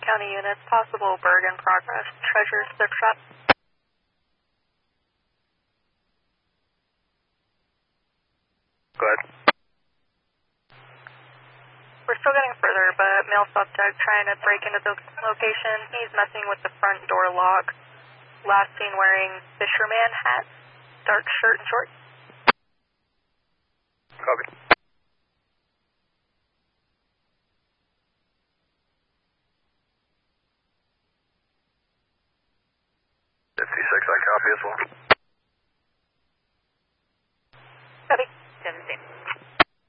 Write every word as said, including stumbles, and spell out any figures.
County units, possible bird in progress. Treasure search up. Go ahead. We're still getting further, but male suspect trying to break into the location. He's messing with the front door lock. Last seen wearing fisherman hat, dark shirt and shorts. Copy. fifty-six, I copy as well.